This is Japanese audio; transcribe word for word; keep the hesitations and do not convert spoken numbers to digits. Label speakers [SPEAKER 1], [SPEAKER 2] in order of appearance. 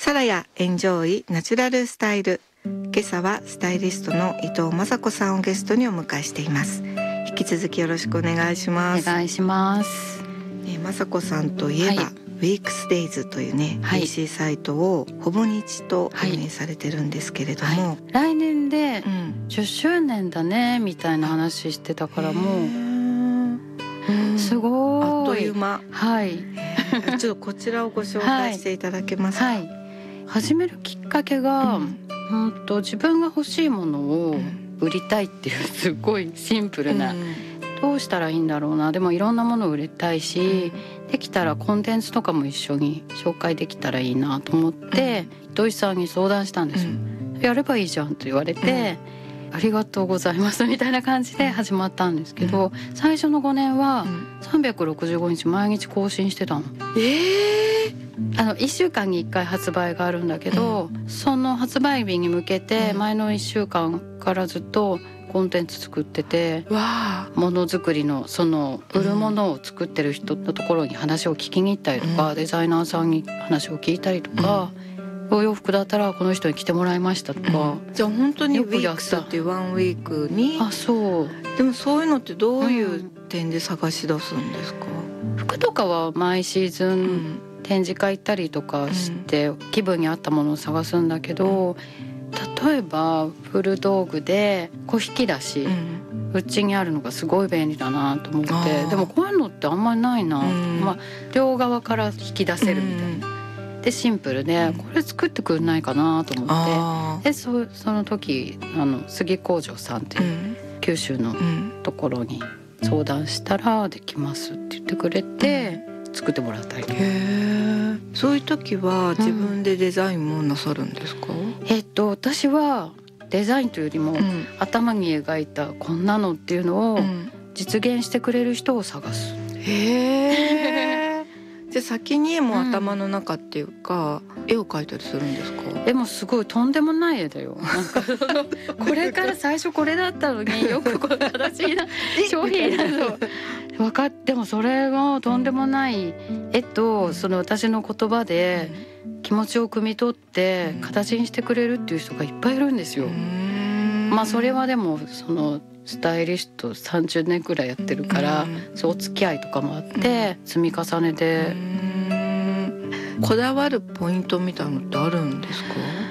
[SPEAKER 1] サラヤエンジョイナチュラルスタイル。今朝はスタイリストの伊藤雅子さんをゲストにお迎えしています。引き続きよろしくお願いします。
[SPEAKER 2] お願いします。
[SPEAKER 1] えー、雅子さんといえば、はい、ウィークスデイズというね、はい、ピーシー サイトをほぼ日と運営されてるんですけれども、はいはい、
[SPEAKER 2] 来年でじゅっしゅうねんだねみたいな話してたから、もう、うん、すごい
[SPEAKER 1] あっという間。
[SPEAKER 2] はい。
[SPEAKER 1] ちょっとこちらをご紹介していただけますか。
[SPEAKER 2] はいはい、始めるきっかけが、うん、うんと自分が欲しいものを売りたいっていうすごいシンプルな、うん、どうしたらいいんだろうな、でもいろんなものを売りたいし、うん、できたらコンテンツとかも一緒に紹介できたらいいなと思って、うん、土井さんに相談したんですよ、うん、やればいいじゃんと言われて、うん、ありがとうございますみたいな感じで始まったんですけど、うん、最初のごねんはさんびゃくろくじゅうごにち毎日更新してたの。えー、あのいっしゅうかんにいっかい発売があるんだけど、うん、その発売日に向けて前のいっしゅうかんからずっとコンテンツ作ってて、ものづくりのその売るものを作ってる人のところに話を聞きに行ったりとか、うん、デザイナーさんに話を聞いたりとか、うん、お洋服だったらこの人に着てもらいましたとか、
[SPEAKER 1] うん、じゃあ本当にウィークスっていうワンウィークに。
[SPEAKER 2] あ、そう。
[SPEAKER 1] でもそういうのってどういう点で探し出すんですか。
[SPEAKER 2] うん、服とかは毎シーズン、うん、展示会行ったりとかして、うん、気分に合ったものを探すんだけど、うん、例えば古道具で小引き出し、うん、うちにあるのがすごい便利だなと思って、でもこういうのってあんまりないな、うん、まあ、両側から引き出せるみたいな、うん、でシンプルで、これ作ってくれないかなと思って、で そ, その時あの杉工場さんっていう、うん、九州のところに相談したらできますって言ってくれて、うん、作ってもらったりとか。
[SPEAKER 1] へー、そういう時は自分でデザインもなさるんですか。うん、
[SPEAKER 2] えっと私はデザインというよりも、うん、頭に描いたこんなのっていうのを実現してくれる人を探す。
[SPEAKER 1] へー。じゃあ先にもう頭の中っていうか、うん、絵を描いたりするんですか。
[SPEAKER 2] でもすごいとんでもない絵だよ。なんかそのこれから最初これだったのによくこの形な商品なの分かって、もそれがとんでもない絵と、その私の言葉で気持ちを汲み取って形にしてくれるっていう人がいっぱいいるんですよ。まあそれはでもそのスタイリストさんじゅうねんくらいやってるから、そうお付き合いとかもあって積み重ねで。
[SPEAKER 1] こだわるポイントみたいなのってあるんですか。